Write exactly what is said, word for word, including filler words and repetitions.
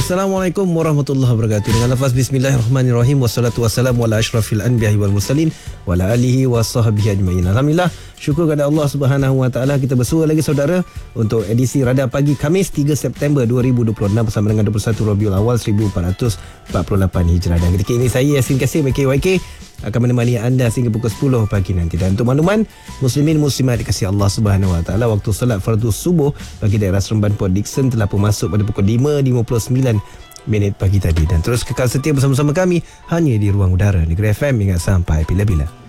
Assalamualaikum warahmatullahi wabarakatuh. Dengan lafaz bismillahirrahmanirrahim, wassalatu wassalamu ala asyrafil anbiya'i wal mursalin wa ala alihi wa sahbihi ajma'in. Alhamdulillah, syukur kepada Allah Subhanahu wa taala, kita bersua lagi saudara untuk edisi Radar Pagi Khamis tiga September dua ribu dua puluh enam bersama dengan dua puluh satu Rabiul Awal seribu empat ratus empat puluh lapan Hijrah. Dan ketika ini saya Yasin Kasim M K Y K akan menemani anda sehingga pukul sepuluh pagi nanti. Dan untuk makluman muslimin muslimat dikasihi Allah Subhanahu wa taala, waktu solat fardu subuh bagi daerah Seremban Port Dickson telah pun masuk pada pukul lima lima puluh sembilan minit pagi tadi. Dan terus kekal setia bersama-sama kami hanya di ruang udara Negeri F M hingga sampai bila-bila.